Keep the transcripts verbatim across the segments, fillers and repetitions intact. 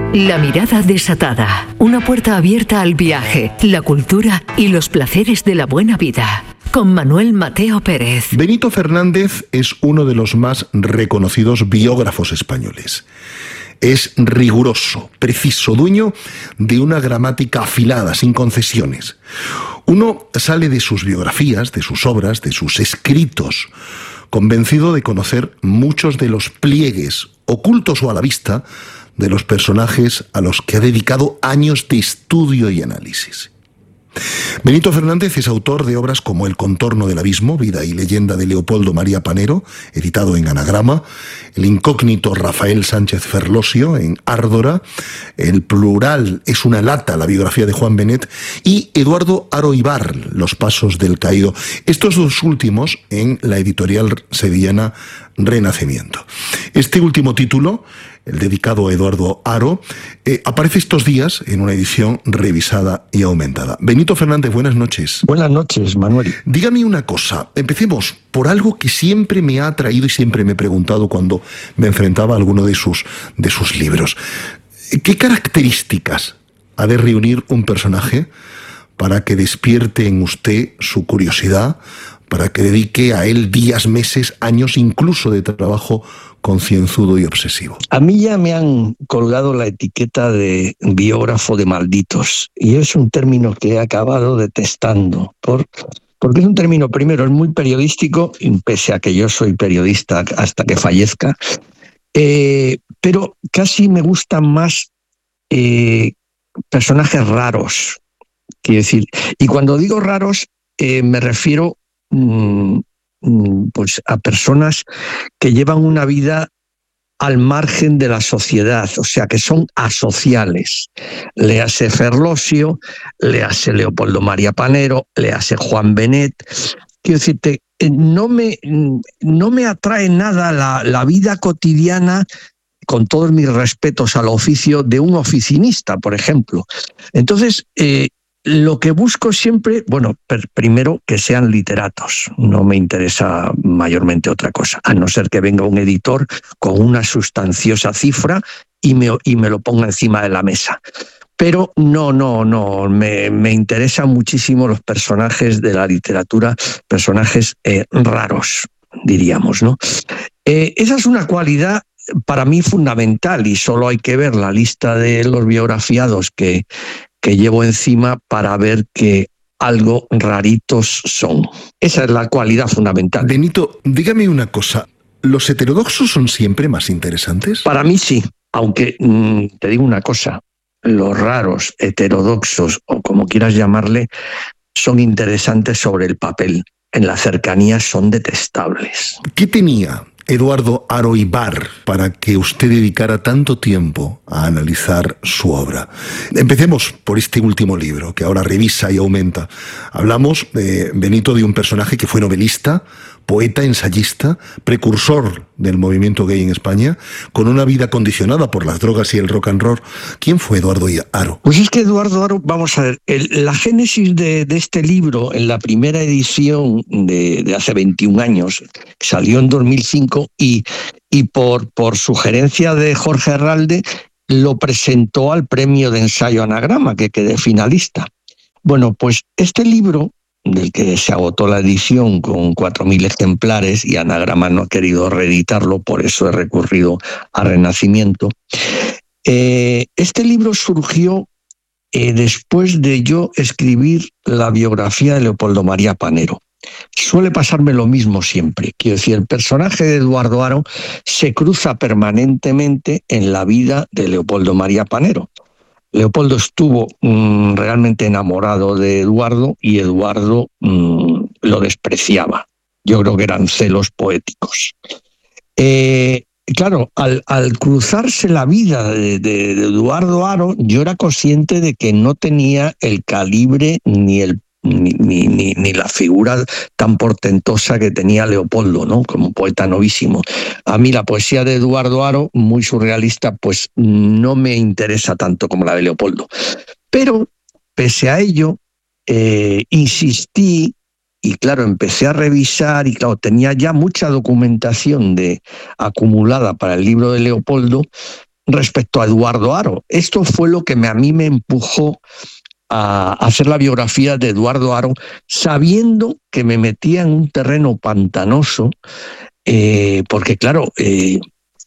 La mirada desatada. Una puerta abierta al viaje, la cultura y los placeres de la buena vida. Con Manuel Mateo Pérez. Benito Fernández es uno de los más reconocidos biógrafos españoles. Es riguroso, preciso, dueño de una gramática afilada, sin concesiones. Uno sale de sus biografías, de sus obras, de sus escritos, convencido de conocer muchos de los pliegues, ocultos o a la vista, de los personajes a los que ha dedicado años de estudio y análisis. Benito Fernández es autor de obras como El contorno del abismo, vida y leyenda de Leopoldo María Panero, editado en Anagrama, El incógnito Rafael Sánchez Ferlosio, en Árdora, El plural es una lata, la biografía de Juan Benet, y Eduardo Haro Ibar, Los pasos del caído. Estos dos últimos en la editorial sevillana Renacimiento. Este último título, el dedicado a Eduardo Haro, eh, aparece estos días en una edición revisada y aumentada. Benito Fernández, buenas noches. Buenas noches, Manuel. Dígame una cosa, empecemos por algo que siempre me ha atraído y siempre me he preguntado cuando me enfrentaba a alguno de sus, de sus libros. ¿Qué características ha de reunir un personaje para que despierte en usted su curiosidad, para que dedique a él días, meses, años, incluso de trabajo concienzudo y obsesivo? A mí ya me han colgado la etiqueta de biógrafo de malditos, y es un término que he acabado detestando, por, porque es un término, primero, es muy periodístico, pese a que yo soy periodista hasta que fallezca, eh, pero casi me gustan más eh, personajes raros, quiero decir, y cuando digo raros, eh, me refiero pues a personas que llevan una vida al margen de la sociedad, o sea, que son asociales. Léase Ferlosio, léase Leopoldo María Panero, léase Juan Benet. Quiero decirte, no me, no me atrae nada la, la vida cotidiana, con todos mis respetos al oficio, de un oficinista, por ejemplo. Entonces, eh, lo que busco siempre, bueno, per, primero que sean literatos, no me interesa mayormente otra cosa, a no ser que venga un editor con una sustanciosa cifra y me, y me lo ponga encima de la mesa. Pero no, no, no, me, me interesan muchísimo los personajes de la literatura, personajes eh, raros, diríamos, ¿no? Eh, esa es una cualidad para mí fundamental, y solo hay que ver la lista de los biografiados que que llevo encima para ver que algo raritos son. Esa es la cualidad fundamental. Benito, dígame una cosa, ¿los heterodoxos son siempre más interesantes? Para mí sí, aunque mmm, te digo una cosa, los raros, heterodoxos o como quieras llamarle, son interesantes sobre el papel. En la cercanía son detestables. ¿Qué tenía Eduardo Haro Ibar para que usted dedicara tanto tiempo a analizar su obra? Empecemos por este último libro, que ahora revisa y aumenta. Hablamos, de Benito, de un personaje que fue novelista, poeta, ensayista, precursor del movimiento gay en España, con una vida condicionada por las drogas y el rock and roll. ¿Quién fue Eduardo Haro? Pues es que Eduardo Haro, vamos a ver, el, la génesis de, de este libro, en la primera edición de, de hace veintiún años, salió en dos mil cinco y, y por, por sugerencia de Jorge Herralde lo presentó al premio de ensayo Anagrama, que quedé finalista. Bueno, pues este libro, del que se agotó la edición con cuatro mil ejemplares y Anagrama no ha querido reeditarlo, por eso he recurrido a Renacimiento. Eh, este libro surgió eh, después de yo escribir la biografía de Leopoldo María Panero. Suele pasarme lo mismo siempre. Quiero decir, el personaje de Eduardo Haro se cruza permanentemente en la vida de Leopoldo María Panero. Leopoldo estuvo mmm, realmente enamorado de Eduardo y Eduardo mmm, lo despreciaba. Yo creo que eran celos poéticos. Eh, claro, al, al cruzarse la vida de, de, de Eduardo Haro, yo era consciente de que no tenía el calibre ni el Ni, ni, ni, ni la figura tan portentosa que tenía Leopoldo, ¿no? Como poeta novísimo. A mí la poesía de Eduardo Haro, muy surrealista, pues no me interesa tanto como la de Leopoldo. Pero, pese a ello, eh, insistí y, claro, empecé a revisar y, claro, tenía ya mucha documentación de, acumulada para el libro de Leopoldo, respecto a Eduardo Haro. Esto fue lo que me, a mí me empujó a hacer la biografía de Eduardo Haro, sabiendo que me metía en un terreno pantanoso, eh, porque claro, eh,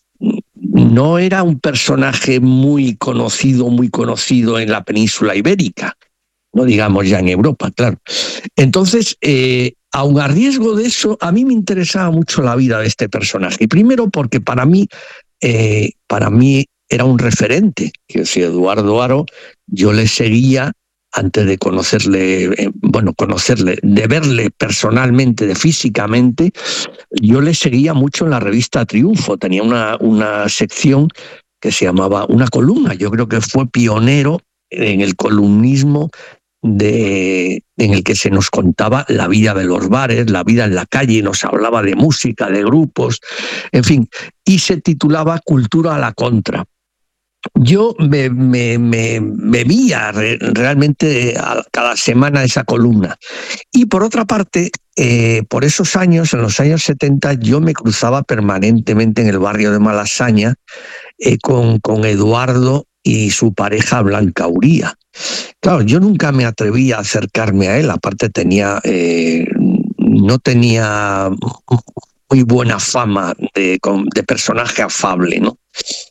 no era un personaje muy conocido, muy conocido en la península ibérica, no digamos ya en Europa, claro. Entonces, eh, aun a riesgo de eso, a mí me interesaba mucho la vida de este personaje. Y primero porque para mí, eh, para mí era un referente. Que si Eduardo Haro, yo le seguía antes de conocerle, eh, bueno, conocerle, de verle personalmente, de físicamente, yo le seguía mucho en la revista Triunfo. Tenía una, una sección que se llamaba Una Columna. Yo creo que fue pionero en el columnismo de, en el que se nos contaba la vida de los bares, la vida en la calle, nos hablaba de música, de grupos, en fin, y se titulaba Cultura a la Contra. Yo me, me, me, me veía re, realmente a cada semana esa columna. Y por otra parte, eh, por esos años, en los años setenta, yo me cruzaba permanentemente en el barrio de Malasaña eh, con, con Eduardo y su pareja Blanca Uría. Claro, yo nunca me atreví a acercarme a él, aparte tenía, eh, no tenía muy buena fama de, de personaje afable, ¿no?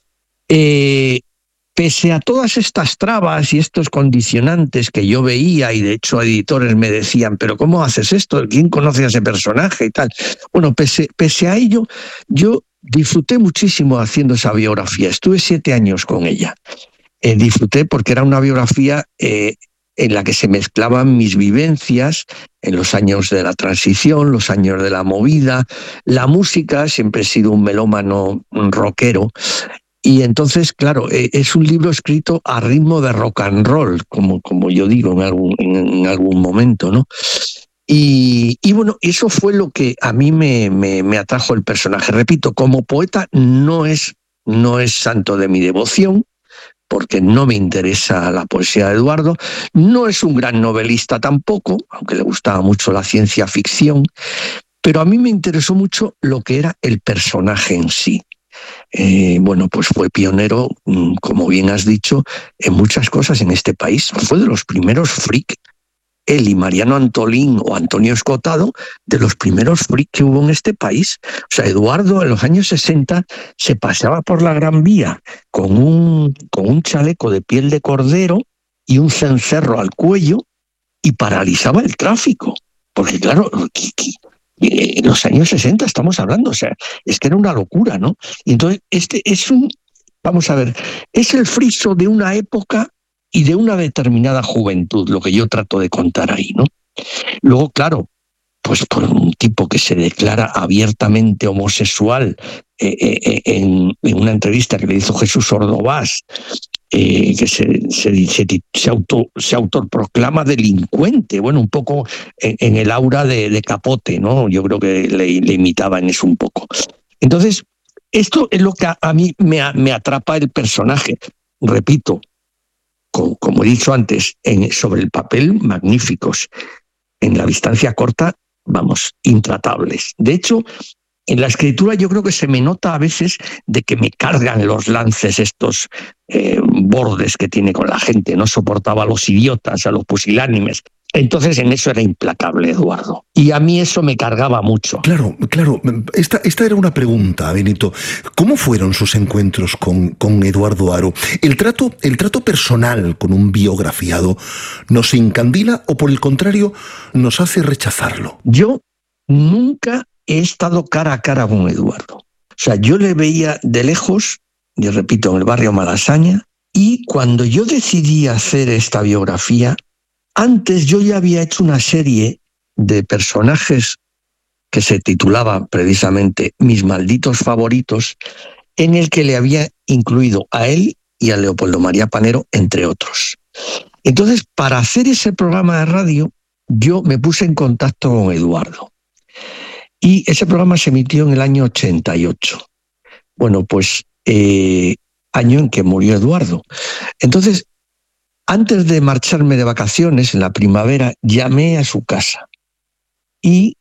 Eh, pese a todas estas trabas y estos condicionantes que yo veía, y de hecho editores me decían, pero ¿cómo haces esto? ¿Quién conoce a ese personaje y tal? Bueno, pese, pese a ello, yo disfruté muchísimo haciendo esa biografía. Estuve siete años con ella. Eh, disfruté porque era una biografía eh, en la que se mezclaban mis vivencias en los años de la transición, los años de la movida, la música. Siempre he sido un melómano rockero. Y entonces, claro, eh, es un libro escrito a ritmo de rock and roll, como, como yo digo en algún, en, en algún momento, ¿no? Y, y bueno, eso fue lo que a mí me, me, me atrajo el personaje. Repito, como poeta no es, no es santo de mi devoción, porque no me interesa la poesía de Eduardo. No es un gran novelista tampoco, aunque le gustaba mucho la ciencia ficción, pero a mí me interesó mucho lo que era el personaje en sí. Eh, bueno, pues fue pionero, como bien has dicho, en muchas cosas en este país. Fue de los primeros freak, él y Mariano Antolín o Antonio Escotado, de los primeros freak que hubo en este país. O sea, Eduardo en los años sesenta se paseaba por la Gran Vía con un, con un chaleco de piel de cordero y un cencerro al cuello y paralizaba el tráfico. Porque claro, en los años sesenta estamos hablando, o sea, es que era una locura, ¿no? Y entonces este es un, vamos a ver, es el friso de una época y de una determinada juventud, lo que yo trato de contar ahí, ¿no? Luego, claro, pues por un tipo que se declara abiertamente homosexual eh, eh, en, en una entrevista que le hizo Jesús Ordovás, eh, que se, se, se, se, auto, se autoproclama delincuente, bueno, un poco en, en el aura de, de Capote, ¿no? Yo creo que le, le imitaba en eso un poco. Entonces, esto es lo que a, a mí me, me atrapa el personaje. Repito, como, como he dicho antes, en, sobre el papel, magníficos. En la distancia corta, vamos, intratables. De hecho, en la escritura yo creo que se me nota a veces de que me cargan los lances estos eh, bordes que tiene con la gente. No soportaba a los idiotas, a los pusilánimes. Entonces en eso era implacable, Eduardo. Y a mí eso me cargaba mucho. Claro, claro. Esta, esta era una pregunta, Benito. ¿Cómo fueron sus encuentros con, con Eduardo Haro? ¿El trato, el trato personal con un biografiado nos encandila o por el contrario nos hace rechazarlo? Yo nunca he estado cara a cara con Eduardo. O sea, yo le veía de lejos, y repito, en el barrio Malasaña, y cuando yo decidí hacer esta biografía, antes yo ya había hecho una serie de personajes que se titulaba precisamente Mis malditos favoritos, en el que le había incluido a él y a Leopoldo María Panero, entre otros. Entonces, para hacer ese programa de radio, yo me puse en contacto con Eduardo. Y ese programa se emitió en el año ochenta y ocho. Bueno, pues eh, año en que murió Eduardo. Entonces, antes de marcharme de vacaciones en la primavera, llamé a su casa y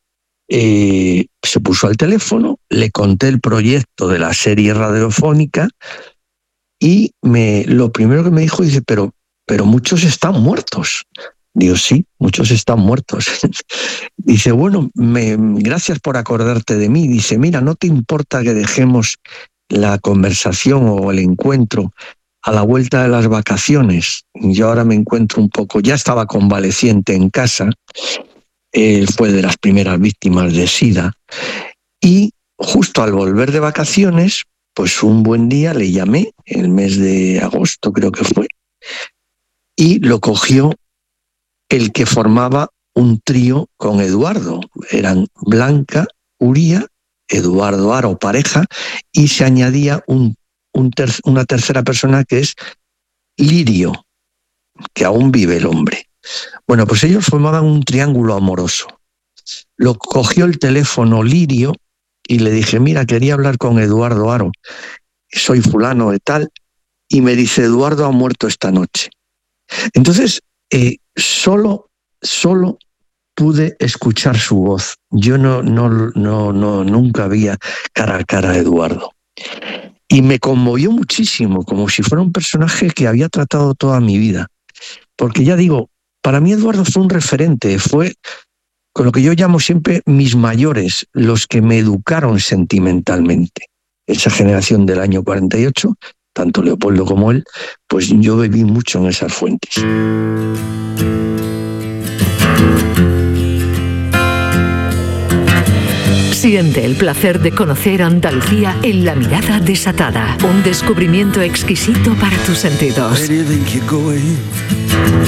eh, se puso al teléfono, le conté el proyecto de la serie radiofónica y me, lo primero que me dijo, dice, pero, pero muchos están muertos. Digo, sí, muchos están muertos. Dice, bueno, me, gracias por acordarte de mí. Dice, mira, ¿no te importa que dejemos la conversación o el encuentro a la vuelta de las vacaciones? Yo ahora me encuentro un poco, ya estaba convaleciente en casa, él fue de las primeras víctimas de SIDA, y justo al volver de vacaciones, pues un buen día le llamé, el mes de agosto creo que fue, y lo cogió el que formaba un trío con Eduardo. Eran Blanca, Uría, Eduardo Haro, pareja, y se añadía un, un ter, una tercera persona que es Lirio, que aún vive el hombre. Bueno, pues ellos formaban un triángulo amoroso. Lo cogió el teléfono Lirio y le dije, mira, quería hablar con Eduardo Haro, soy fulano de tal, y me dice, Eduardo ha muerto esta noche. Entonces, eh, solo, solo pude escuchar su voz. Yo no, no, no, no, nunca había cara a cara a Eduardo. Y me conmovió muchísimo, como si fuera un personaje que había tratado toda mi vida. Porque ya digo, para mí Eduardo fue un referente, fue con lo que yo llamo siempre mis mayores, los que me educaron sentimentalmente. Esa generación del año cuarenta y ocho, tanto Leopoldo como él, pues yo bebí mucho en esas fuentes. Siente el placer de conocer Andalucía en La Mirada Desatada. Un descubrimiento exquisito para tus sentidos.